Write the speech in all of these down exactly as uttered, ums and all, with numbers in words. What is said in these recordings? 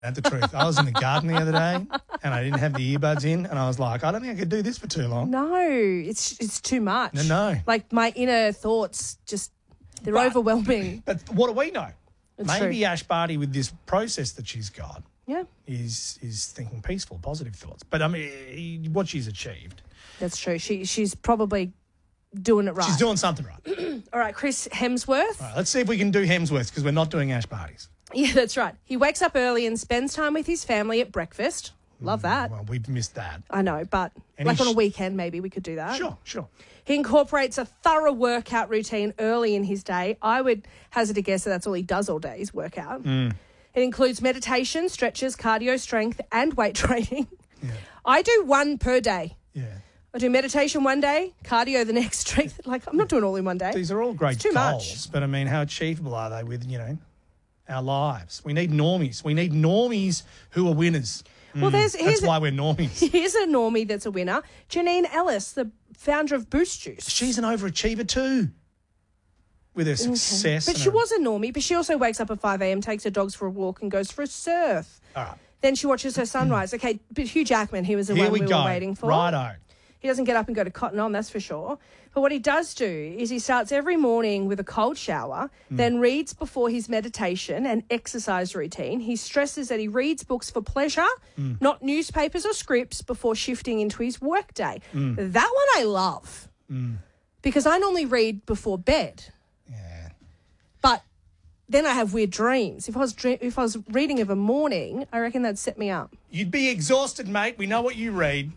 At the truth. I was in the garden the other day and I didn't have the earbuds in and I was like, I don't think I could do this for too long. No, it's it's too much. No, no. Like my inner thoughts just, they're But- overwhelming. But what do we know? It's Maybe true. Ash Barty, with this process that she's got, Yeah, is is thinking peaceful, positive thoughts. But I mean, what she's achieved, that's true. She She's probably doing it right. she's doing something right. All right, Chris Hemsworth. All right, let's see if we can do Hemsworth because we're not doing Ash Barty's. Yeah, that's right. He wakes up early and spends time with his family at breakfast. Love that. Well, we've missed that. I know, but And like he on a sh- weekend, maybe we could do that. Sure, sure. He incorporates a thorough workout routine early in his day. I would hazard a guess that that's all he does all day is workout. Mm. It includes meditation, stretches, cardio, strength, and weight training. Yeah. I do one per day. Yeah. I do meditation one day, cardio the next, strength. Like, I'm not doing all in one day. These are all great It's too goals, much. but I mean, how achievable are they with, you know, our lives? We need normies. We need normies who are winners. Well, there's That's here's, why we're normies. here's a normie that's a winner. Janine Ellis, the founder of Boost Juice. She's an overachiever too, with her success. But and she her- was a normie, but she also wakes up at five a.m., takes her dogs for a walk and goes for a surf. All right. Then she watches her sunrise. Okay, but Hugh Jackman, he was the Here one we we, go. were waiting for. Righto. He doesn't get up and go to Cotton On, that's for sure. But what he does do is he starts every morning with a cold shower, Hmm. then reads before his meditation and exercise routine. He stresses that he reads books for pleasure, Hmm. not newspapers or scripts, before shifting into his workday. Hmm. That one I love because I normally read before bed. Yeah. But then I have weird dreams. If I was dre- if I was reading of a morning, I reckon that'd set me up. You'd be exhausted, mate. We know what you read.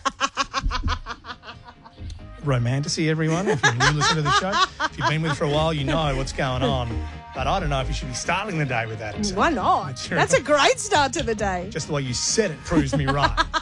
Romantasy, everyone. If you new listen to the show, if you've been with it for a while, you know what's going on. But I don't know if you should be starting the day with that. Why not? Material. That's a great start to the day. Just the way you said it proves me right.